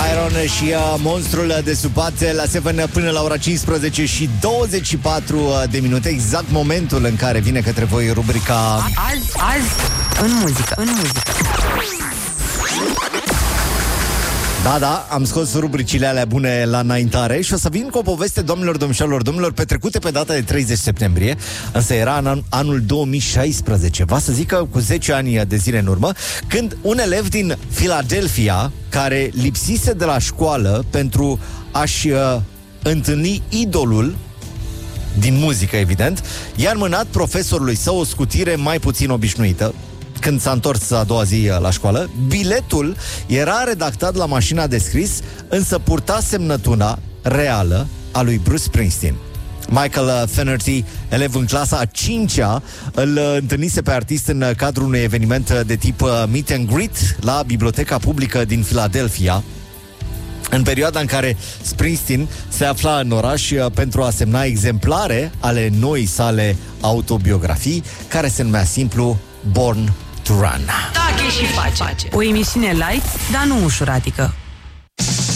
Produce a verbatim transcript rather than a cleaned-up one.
Byron și uh, monstrul de supat la șapte până la ora cincisprezece și douăzeci și patru de minute, exact momentul în care vine către voi rubrica Azi, azi, în muzică, în muzică. Da, da, am scos rubricile alea bune la înaintare și o să vin cu o poveste, domnilor, domnișoarelor, domnilor, petrecute pe data de treizeci septembrie, însă era în an, anul două mii șaisprezece, va să zic că cu zece ani de zile în urmă, când un elev din Philadelphia, care lipsise de la școală pentru a-și uh, întâlni idolul din muzică, evident, i-a înmânat profesorului său o scutire mai puțin obișnuită. Când s-a întors a doua zi la școală, biletul era redactat la mașina de scris, însă purta semnătura reală a lui Bruce Springsteen. Michael Fenerty, elev în clasa a cincea, îl întâlnise pe artist în cadrul unui eveniment de tip meet and greet la Biblioteca Publică din Philadelphia, în perioada în care Springsteen se afla în oraș pentru a semna exemplare ale noii sale autobiografii, care se numea simplu Born to Run. Tache și face. O emisiune light, dar nu ușuratică.